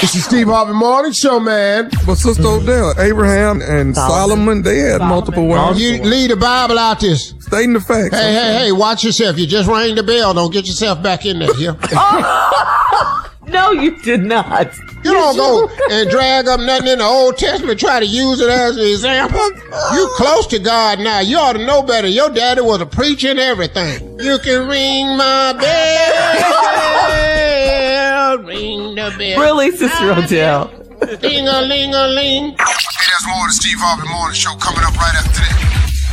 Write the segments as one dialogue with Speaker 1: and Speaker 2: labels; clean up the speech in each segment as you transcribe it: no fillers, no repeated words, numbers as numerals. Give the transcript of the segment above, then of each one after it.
Speaker 1: It's the Steve Harvey Morning Show, man.
Speaker 2: But Sister Odell, Abraham and Solomon, they had multiple wives.
Speaker 1: You leave the Bible out this.
Speaker 2: Stating the facts.
Speaker 1: Hey, watch yourself. You just rang the bell. Don't get yourself back in there here.
Speaker 3: No, you did not.
Speaker 1: You don't go and drag up nothing in the Old Testament, try to use it as an example. You close to God now. You ought to know better. Your daddy was a preacher and everything. You can ring my bell, ring the bell.
Speaker 3: Really, Sister Odell?
Speaker 1: Ding-a-ling-a-ling. Hey, there's more of the Steve Harvey Morning Show coming up right after this.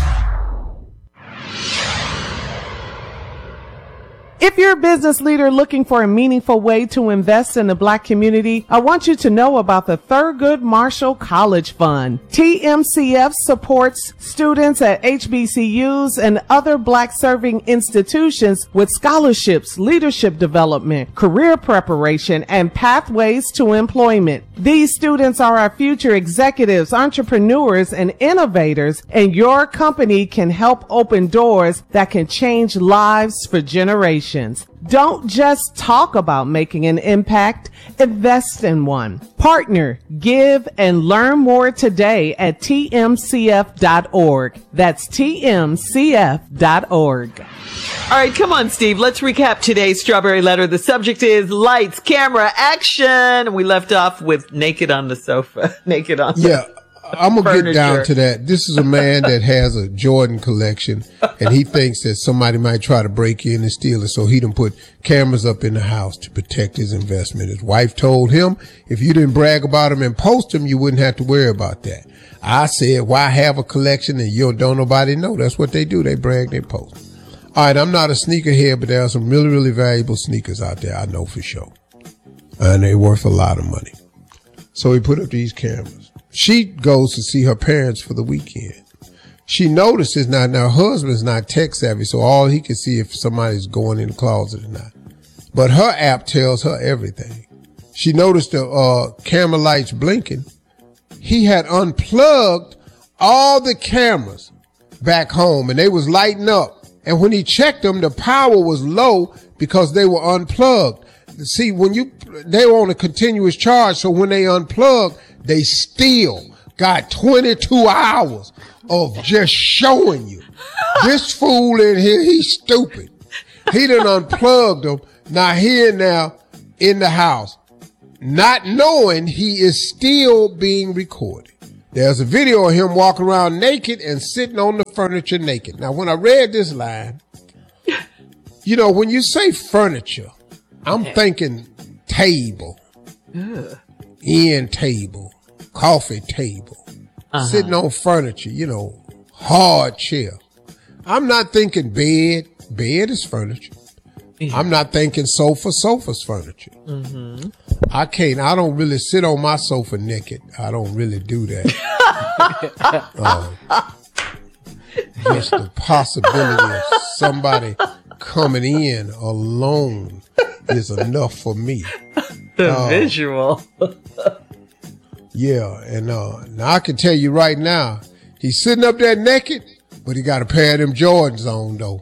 Speaker 4: If you're a business leader looking for a meaningful way to invest in the Black community, I want you to know about the Thurgood Marshall College Fund. TMCF supports students at HBCUs and other Black-serving institutions with scholarships, leadership development, career preparation, and pathways to employment. These students are our future executives, entrepreneurs, and innovators, and your company can help open doors that can change lives for generations. Don't just talk about making an impact, invest in one. Partner, give, and learn more today at tmcf.org. That's tmcf.org.
Speaker 3: All right, come on, Steve. Let's recap today's Strawberry Letter. The subject is lights, camera, action. We left off with naked on the sofa. Naked on the
Speaker 1: I'm going to
Speaker 3: furniture.
Speaker 1: get down to that. This is a man that has a Jordan collection, and he thinks that somebody might try to break in and steal it, so he done put cameras up in the house to protect his investment. His wife told him, if you didn't brag about them and post them, you wouldn't have to worry about that. I said, why have a collection and you don't nobody know? That's what they do. They brag, they post. All right, I'm not a sneakerhead, but there are some really, really valuable sneakers out there, I know for sure. And they're worth a lot of money. So he put up these cameras. She goes to see her parents for the weekend. She notices now her husband's not tech savvy, so all he can see if somebody's going in the closet or not. But her app tells her everything. She noticed the camera lights blinking. He had unplugged all the cameras back home, and they was lighting up. And when he checked them, the power was low because they were unplugged. See, they were on a continuous charge, so when they unplugged, they still got 22 hours of just showing you. This fool in here, he's stupid. He done unplugged them. Now in the house, not knowing he is still being recorded. There's a video of him walking around naked and sitting on the furniture naked. Now, when I read this line, when you say furniture, I'm thinking table, end table, coffee table, sitting on furniture, hard chair. I'm not thinking bed. Bed is furniture. I'm not thinking sofa. Sofa's furniture. Mm-hmm. I don't really sit on my sofa naked. I don't really do that. Just the possibility of somebody coming in alone is enough for me.
Speaker 3: The visual.
Speaker 1: Yeah, and now I can tell you right now, he's sitting up there naked, but he got a pair of them Jordans on, though.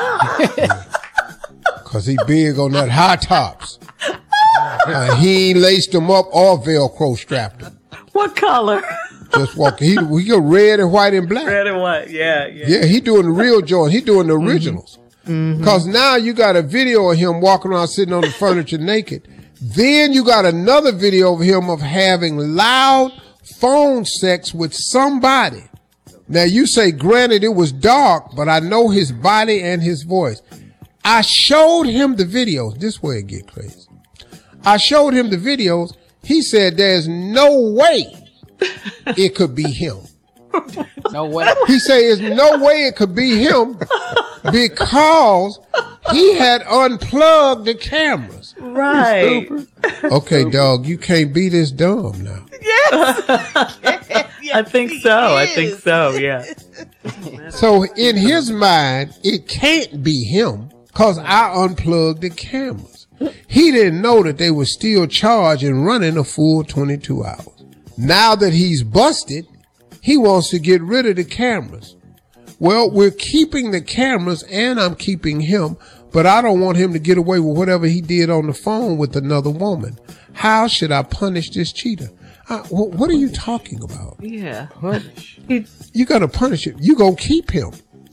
Speaker 1: Because he big on that high tops. He ain't laced them up or Velcro strapped them.
Speaker 3: What color?
Speaker 1: Just walking. He go red and white and black.
Speaker 3: Red and white, yeah.
Speaker 1: Yeah, he doing the real Jordans. He doing the originals. Because now you got a video of him walking around sitting on the furniture naked. Then you got another video of him of having loud phone sex with somebody. Now you say, granted, it was dark, but I know his body and his voice. I showed him the videos. This way it get crazy. I showed him the videos. He said there's no way it could be him.
Speaker 5: No way.
Speaker 1: He said there's no way it could be him because he had unplugged the cameras.
Speaker 3: Right.
Speaker 1: Okay, dog, you can't be this dumb now.
Speaker 3: Yes, I think so, yeah.
Speaker 1: So in his mind, it can't be him because I unplugged the cameras. He didn't know that they were still charged and running a full 22 hours. Now that he's busted, he wants to get rid of the cameras. Well, we're keeping the cameras and I'm keeping him, but I don't want him to get away with whatever he did on the phone with another woman. How should I punish this cheater? What are you talking about?
Speaker 3: Yeah.
Speaker 1: You got to punish him. You going to keep him.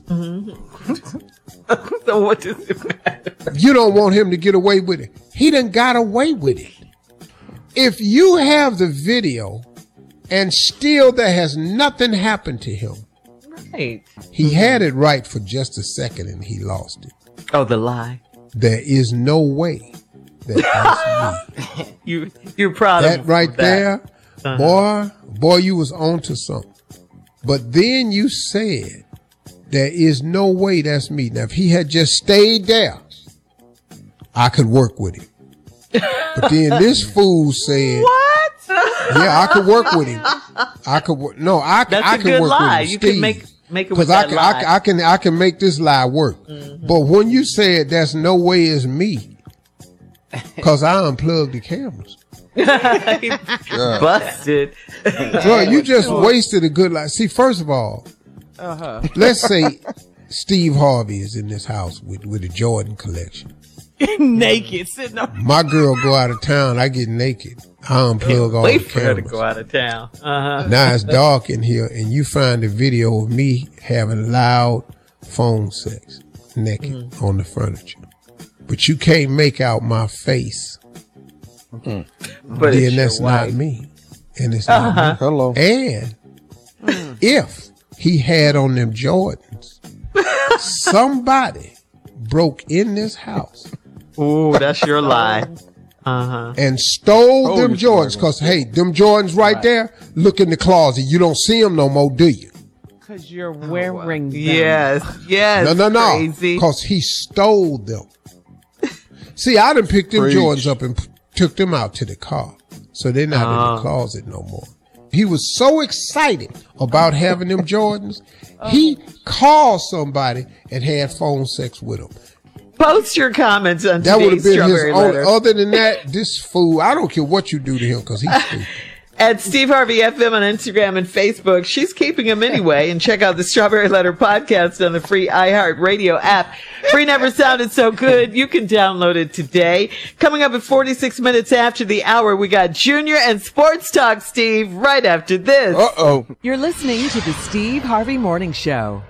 Speaker 3: So what does it matter?
Speaker 1: You don't want him to get away with it. He done got away with it. If you have the video and still there has nothing happened to him,
Speaker 3: Right.
Speaker 1: he had it right for just a second and he lost it.
Speaker 3: Oh, the lie.
Speaker 1: There is no way that that's me.
Speaker 3: You're proud of
Speaker 1: That
Speaker 3: him
Speaker 1: right
Speaker 3: for that.
Speaker 1: there, boy, you was on to something. But then you said, there is no way that's me. Now, if he had just stayed there, I could work with him. But then this fool said,
Speaker 3: What?
Speaker 1: yeah, I could work with him. I could work. No, I
Speaker 3: That's
Speaker 1: I
Speaker 3: a
Speaker 1: can
Speaker 3: good
Speaker 1: work
Speaker 3: lie.
Speaker 1: with him.
Speaker 3: You can
Speaker 1: Steve.
Speaker 3: make it with
Speaker 1: Because
Speaker 3: that lie.
Speaker 1: I can make this lie work. But when you said there's no way it's me, because I unplugged the cameras.
Speaker 3: He busted.
Speaker 1: Bro, you just wasted a good lie. See, first of all, let's say Steve Harvey is in this house with the Jordan collection.
Speaker 4: Naked, sitting up.
Speaker 1: My girl go out of town, I get naked. I unplug all the
Speaker 3: Wait for her to
Speaker 1: cameras.
Speaker 3: go out of town. Uh-huh.
Speaker 1: Now it's dark in here, and you find a video of me having loud phone sex naked on the furniture. But you can't make out my face.
Speaker 3: But
Speaker 1: Then
Speaker 3: it's
Speaker 1: that's
Speaker 3: your
Speaker 1: not
Speaker 3: wife.
Speaker 1: me. And it's not me.
Speaker 2: Hello.
Speaker 1: And if he had on them Jordans, somebody broke in this house
Speaker 3: Ooh, that's your lie. Uh-huh.
Speaker 1: and stole them
Speaker 2: it's
Speaker 1: Jordans. Because, hey, them Jordans right there, look in the closet. You don't see them no more, do you?
Speaker 4: Because you're wearing them.
Speaker 3: Yes.
Speaker 1: No.
Speaker 3: Crazy.
Speaker 1: Because he stole them. See, I done picked them
Speaker 2: Preach.
Speaker 1: Jordans up and took them out to the car. So they're not in the closet no more. He was so excited about having them Jordans, he called somebody and had phone sex with them.
Speaker 3: Post your comments on
Speaker 1: That would have
Speaker 3: today's
Speaker 1: been his
Speaker 3: Strawberry
Speaker 1: own.
Speaker 3: Letter.
Speaker 1: Other than that, this fool, I don't care what you do to him because he's stupid.
Speaker 3: At Steve Harvey FM on Instagram and Facebook. She's keeping him anyway. And check out the Strawberry Letter podcast on the free iHeartRadio app. Free never sounded so good. You can download it today. Coming up at 46 minutes after the hour, we got Junior and Sports Talk, Steve, right after this.
Speaker 2: Uh-oh.
Speaker 6: You're listening to the Steve Harvey Morning Show.